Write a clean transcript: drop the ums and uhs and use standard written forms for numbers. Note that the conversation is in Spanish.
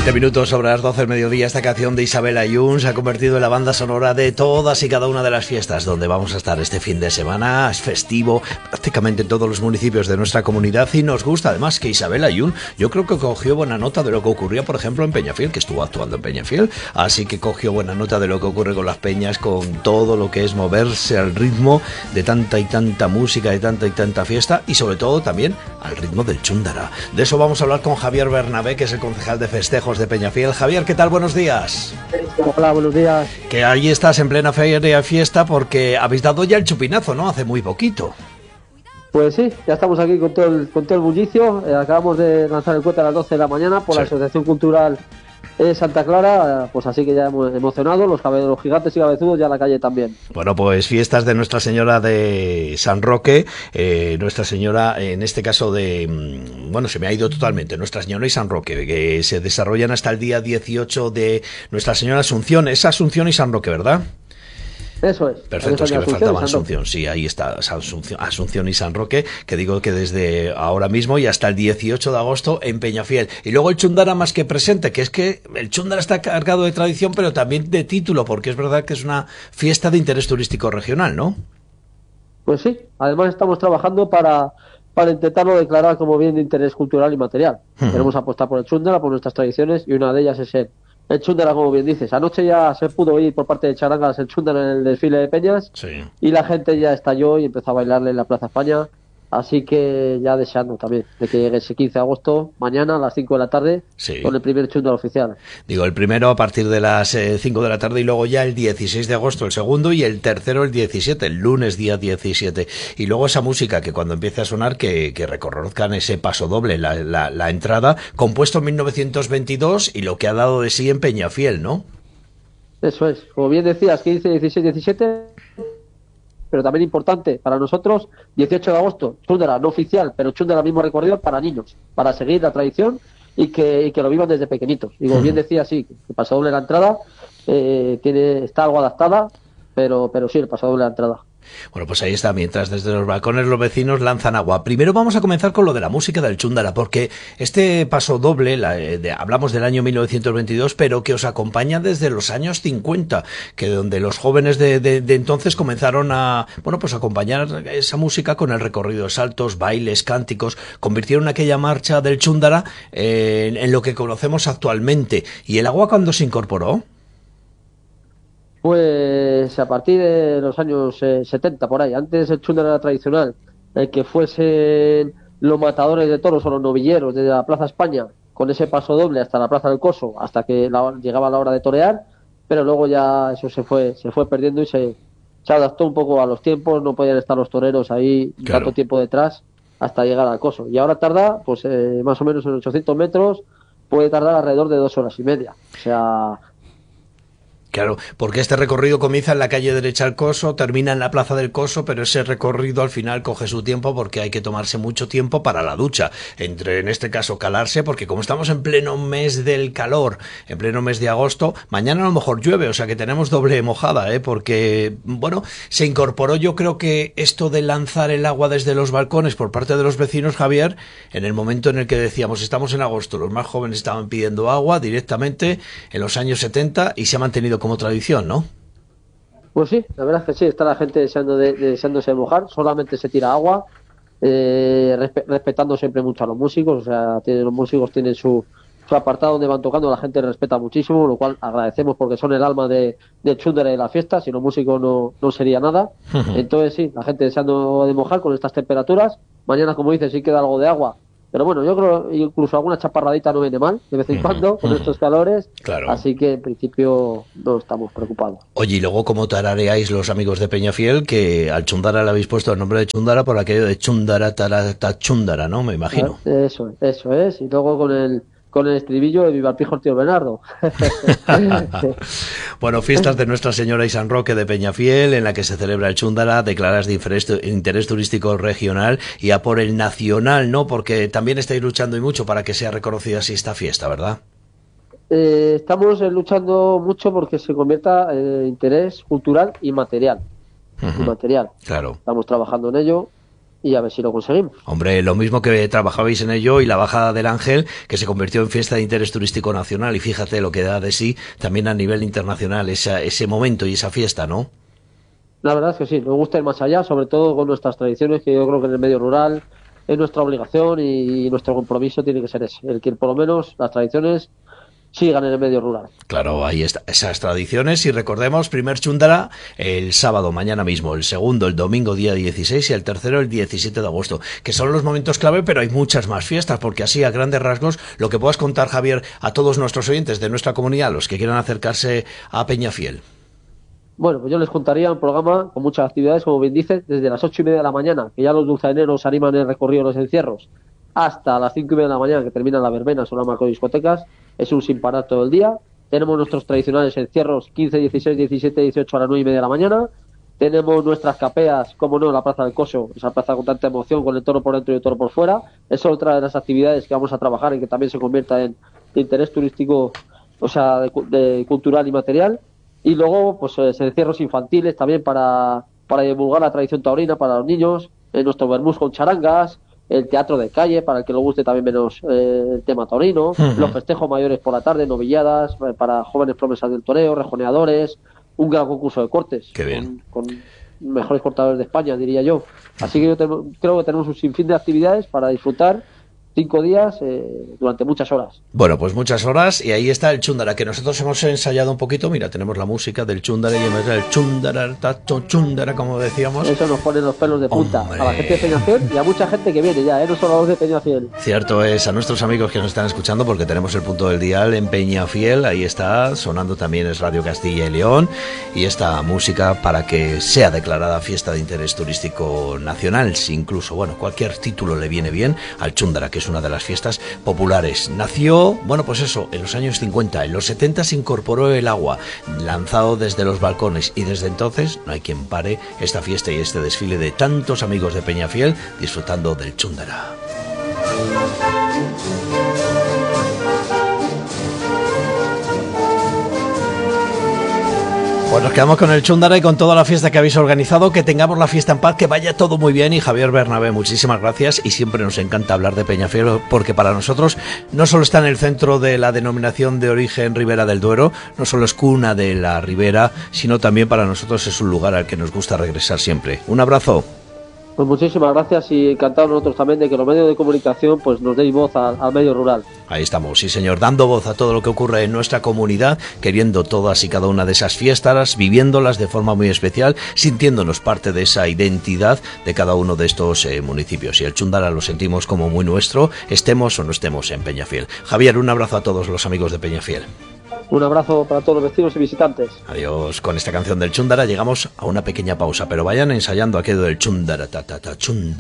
20 minutos sobre las 12 del mediodía. Esta canción de Isabel Ayun se ha convertido en la banda sonora de todas y cada una de las fiestas donde vamos a estar este fin de semana. Es festivo prácticamente en todos los municipios de nuestra comunidad y nos gusta además que Isabel Ayun, yo creo que cogió buena nota de lo que ocurría, por ejemplo, en Peñafiel, que estuvo actuando en Peñafiel, así que cogió buena nota de lo que ocurre con las peñas, con todo lo que es moverse al ritmo de tanta y tanta música, de tanta y tanta fiesta y sobre todo también al ritmo del chúndara. De eso vamos a hablar con Javier Bernabé, que es el concejal de festejos de Peñafiel. Javier, ¿qué tal? Buenos días. Hola, buenos días. Que allí estás en plena feria y fiesta porque habéis dado ya el chupinazo, ¿no? Hace muy poquito. Pues sí, ya estamos aquí con todo el bullicio. Acabamos de lanzar el cohete a las 12 de la mañana por la Asociación Cultural Santa Clara, pues así que ya hemos emocionado, los gigantes y cabezudos ya en la calle también. Bueno, pues fiestas de Nuestra Señora de San Roque, Nuestra Señora, en este caso bueno, se me ha ido totalmente, Nuestra Señora y San Roque, que se desarrollan hasta el día 18 de Nuestra Señora Asunción. Es Asunción y San Roque, ¿verdad? Eso es. Perfecto, es que me faltaba Asunción, sí, ahí está, Asunción y San Roque, que digo que desde ahora mismo y hasta el 18 de agosto en Peñafiel. Y luego el chúndara más que presente, que es que el chúndara está cargado de tradición, pero también de título, porque es verdad que es una fiesta de interés turístico regional, ¿no? Pues sí, además estamos trabajando para intentarlo declarar como bien de interés cultural y material. Queremos apostar por el chúndara, por nuestras tradiciones, y una de ellas es el chúndara, como bien dices. Anoche ya se pudo oír por parte de charangas el chúndara en el desfile de peñas, sí, y la gente ya estalló y empezó a bailarle en la Plaza España. Así que ya deseando también de que llegue ese 15 de agosto, mañana a las 5 de la tarde, sí, con el primer chúndara oficial. Digo, el primero a partir de las 5 de la tarde y luego ya el 16 de agosto el segundo y el tercero el 17, el lunes día 17. Y luego esa música que cuando empiece a sonar que reconozcan ese paso doble, la entrada, compuesto en 1922 y lo que ha dado de sí en Peñafiel, ¿no? Eso es, como bien decías, 15, 16, 17... pero también importante para nosotros, 18 de agosto, chúndara no oficial, pero chúndara mismo recorrido para niños, para seguir la tradición y que lo vivan desde pequeñitos. Y como bien decía, sí, el paso doble la entrada está algo adaptada, pero sí, el paso doble la entrada. Bueno, pues ahí está, mientras desde los balcones los vecinos lanzan agua. Primero vamos a comenzar con lo de la música del chúndara, porque este paso doble, hablamos del año 1922, pero que os acompaña desde los años 50, que donde los jóvenes de entonces comenzaron a acompañar esa música con el recorrido de saltos, bailes, cánticos, convirtieron aquella marcha del chúndara en lo que conocemos actualmente. ¿Y el agua cuándo se incorporó? Pues a partir de los años 70, por ahí. Antes el chúndara era tradicional, el que fuesen los matadores de toros o los novilleros desde la Plaza España, con ese paso doble hasta la Plaza del Coso, hasta que llegaba la hora de torear, pero luego ya eso se fue perdiendo y se adaptó un poco a los tiempos, no podían estar los toreros ahí tanto tiempo detrás hasta llegar al Coso. Y ahora tarda, pues más o menos en 800 metros, puede tardar alrededor de 2 horas y media. O sea... Claro, porque este recorrido comienza en la calle derecha al Coso, termina en la Plaza del Coso, pero ese recorrido al final coge su tiempo porque hay que tomarse mucho tiempo para la ducha. En este caso calarse, porque como estamos en pleno mes del calor, en pleno mes de agosto, mañana a lo mejor llueve, o sea que tenemos doble mojada, porque, bueno, se incorporó yo creo que esto de lanzar el agua desde los balcones por parte de los vecinos, Javier, en el momento en el que decíamos estamos en agosto, los más jóvenes estaban pidiendo agua directamente en los años 70 y se ha mantenido como tradición, ¿no? Pues sí, la verdad es que sí, está la gente deseándose mojar, solamente se tira agua, respetando siempre mucho a los músicos, o sea, los músicos tienen su apartado donde van tocando, la gente respeta muchísimo, lo cual agradecemos porque son el alma del chúndara y de la fiesta, si los músicos no sería nada. Entonces sí, la gente deseando de mojar con estas temperaturas, mañana como dices sí queda algo de agua. Pero bueno, yo creo incluso alguna chaparradita no viene mal de vez en cuando con estos calores, claro. Así que en principio no estamos preocupados. Oye, y luego cómo tarareáis los amigos de Peñafiel, que al chúndara le habéis puesto el nombre de chúndara por aquello de chúndara, tarata, chúndara, ¿no? Me imagino. Eso es, y luego con el estribillo de Viva el Pijo el tío Bernardo. Bueno, fiestas de Nuestra Señora y San Roque de Peñafiel, en la que se celebra el chúndara, declaradas de interés turístico regional y a por el nacional, ¿no? Porque también estáis luchando y mucho para que sea reconocida así esta fiesta, ¿verdad? Estamos luchando mucho porque se convierta en interés cultural y material. Claro. Estamos trabajando en ello. y a ver si lo conseguimos. Hombre, lo mismo que trabajabais en ello y la bajada del Ángel, que se convirtió en fiesta de interés turístico nacional, y fíjate lo que da de sí también a nivel internacional ese momento y esa fiesta, ¿no? La verdad es que sí, nos gusta ir más allá, sobre todo con nuestras tradiciones, que yo creo que en el medio rural es nuestra obligación y nuestro compromiso tiene que ser ese, el que por lo menos las tradiciones sigan en el medio rural. Claro, ahí está, esas tradiciones, y recordemos, primer Chúndara el sábado, mañana mismo, el segundo el domingo día 16 y el tercero el 17 de agosto, que son los momentos clave, pero hay muchas más fiestas, porque así a grandes rasgos, lo que puedas contar, Javier, a todos nuestros oyentes de nuestra comunidad, los que quieran acercarse a Peñafiel. Bueno, pues yo les contaría un programa con muchas actividades, como bien dices, desde las 8:30 de la mañana, que ya los dulzaineros animan el recorrido de los encierros, hasta las 5:30 de la mañana, que terminan las verbenas o las macrodiscotecas. Es un sin parar todo el día. Tenemos nuestros tradicionales encierros 15, 16, 17, 18 a las 9:30 de la mañana. Tenemos nuestras capeas, como no, en la Plaza del Coso, esa plaza con tanta emoción, con el toro por dentro y el toro por fuera. Es otra de las actividades que vamos a trabajar en que también se convierta en de interés turístico, o sea, de cultural y material. Y luego, pues encierros infantiles también para divulgar la tradición taurina para los niños, nuestro vermús con charangas, el teatro de calle, para el que le guste también menos el tema taurino, los festejos mayores por la tarde, novilladas, para jóvenes promesas del toreo, rejoneadores, un gran concurso de cortes. Qué bien. Con mejores cortadores de España, diría yo. Así que creo que tenemos un sinfín de actividades para disfrutar 5 días durante muchas horas. Bueno, pues muchas horas, y ahí está el Chúndara, que nosotros hemos ensayado un poquito. Mira, tenemos la música del Chúndara y el Chúndara, tacho Chúndara, como decíamos. Eso nos pone los pelos de punta. Hombre. A la gente de Peñafiel y a mucha gente que viene ya, no solo a los de Peñafiel. Cierto es, a nuestros amigos que nos están escuchando, porque tenemos el punto del dial en Peñafiel, ahí está, sonando también es Radio Castilla y León, y esta música para que sea declarada fiesta de interés turístico nacional, si incluso, bueno, cualquier título le viene bien al Chúndara, que es una de las fiestas populares. Nació, bueno, pues eso, en los años 50, en los 70 se incorporó el agua, lanzado desde los balcones, y desde entonces no hay quien pare esta fiesta y este desfile de tantos amigos de Peñafiel disfrutando del Chúndara. Pues nos quedamos con el Chúndara y con toda la fiesta que habéis organizado. Que tengamos la fiesta en paz, que vaya todo muy bien. Y Javier Bernabé, muchísimas gracias. Y siempre nos encanta hablar de Peñafiel, porque para nosotros no solo está en el centro de la denominación de origen Ribera del Duero, no solo es cuna de la Ribera, sino también para nosotros es un lugar al que nos gusta regresar siempre. Un abrazo. Pues muchísimas gracias, y encantados nosotros también de que los medios de comunicación pues nos deis voz al medio rural. Ahí estamos, sí señor, dando voz a todo lo que ocurre en nuestra comunidad, queriendo todas y cada una de esas fiestas, viviéndolas de forma muy especial, sintiéndonos parte de esa identidad de cada uno de estos municipios. Y el Chúndara lo sentimos como muy nuestro, estemos o no estemos en Peñafiel. Javier, un abrazo a todos los amigos de Peñafiel. Un abrazo para todos los vecinos y visitantes. Adiós. Con esta canción del Chúndara llegamos a una pequeña pausa, pero vayan ensayando aquello del Chúndara, ta ta ta Chúndara.